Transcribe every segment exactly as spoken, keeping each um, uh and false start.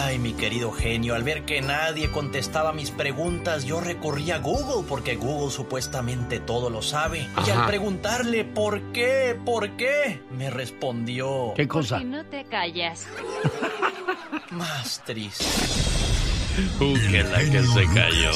Ay, mi querido genio, al ver que nadie contestaba mis preguntas, yo recurrí a Google, porque Google supuestamente todo lo sabe. Ajá. Y al preguntarle por qué, por qué, me respondió... ¿Qué cosa? Si no te callas. Más triste. Uh, que la que se cayó.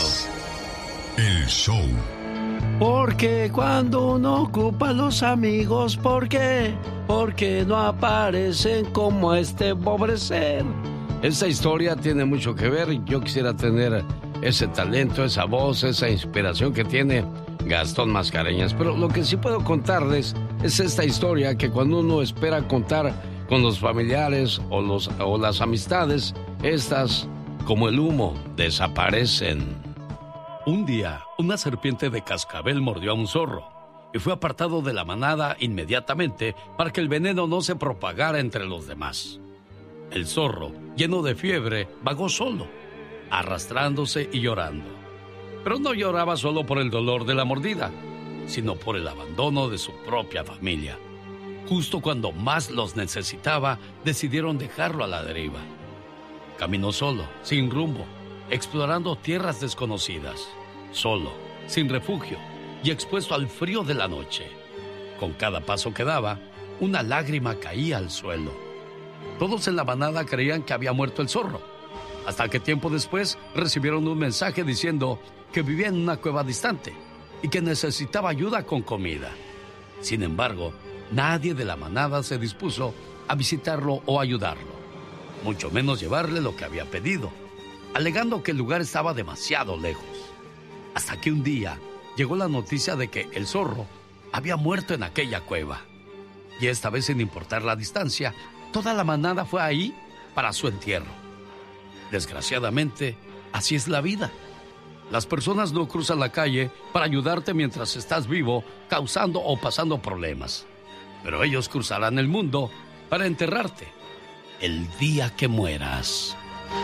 El show. Porque cuando uno ocupa los amigos, ¿por qué? Porque no aparecen como este pobre ser. Esta historia tiene mucho que ver y yo quisiera tener ese talento, esa voz, esa inspiración que tiene Gastón Mascareñas. Pero lo que sí puedo contarles es esta historia que cuando uno espera contar con los familiares o, los, o las amistades, estas, como el humo, desaparecen. Un día, una serpiente de cascabel mordió a un zorro y fue apartado de la manada inmediatamente para que el veneno no se propagara entre los demás. El zorro, lleno de fiebre, vagó solo, arrastrándose y llorando. Pero no lloraba solo por el dolor de la mordida, sino por el abandono de su propia familia. Justo cuando más los necesitaba, decidieron dejarlo a la deriva. Caminó solo, sin rumbo, explorando tierras desconocidas, solo, sin refugio y expuesto al frío de la noche. Con cada paso que daba, una lágrima caía al suelo. Todos en la manada creían que había muerto el zorro, hasta que tiempo después recibieron un mensaje diciendo que vivía en una cueva distante y que necesitaba ayuda con comida. Sin embargo, nadie de la manada se dispuso a visitarlo o ayudarlo, mucho menos llevarle lo que había pedido, alegando que el lugar estaba demasiado lejos. Hasta que un día llegó la noticia de que el zorro había muerto en aquella cueva. Y esta vez, sin importar la distancia, toda la manada fue ahí para su entierro. Desgraciadamente, así es la vida. Las personas no cruzan la calle para ayudarte mientras estás vivo, causando o pasando problemas. Pero ellos cruzarán el mundo para enterrarte el día que mueras.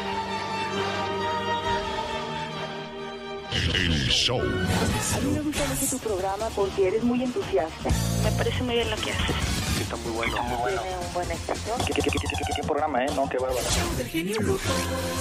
El show. A mí me gusta mucho tu programa porque eres muy entusiasta. Me parece muy bien lo que haces. Está muy bueno. Está muy bueno. Tiene un buen estación. ¿Qué, qué, qué, qué, qué, qué programa, eh? No, qué bárbaro.